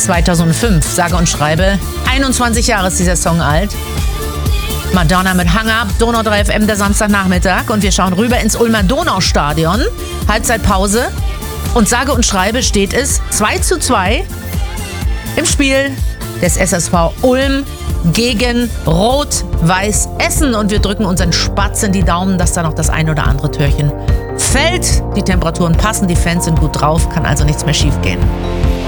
2005, sage und schreibe. 21 Jahre ist dieser Song alt. Madonna mit Hang Up, Donau 3 FM, der Samstagnachmittag. Und wir schauen rüber ins Ulmer Donaustadion. Halbzeitpause. Und sage und schreibe steht es 2:2 im Spiel des SSV Ulm gegen Rot-Weiß Essen. Und wir drücken unseren Spatz in die Daumen, dass da noch das ein oder andere Türchen fällt. Die Temperaturen passen, die Fans sind gut drauf, kann also nichts mehr schief gehen.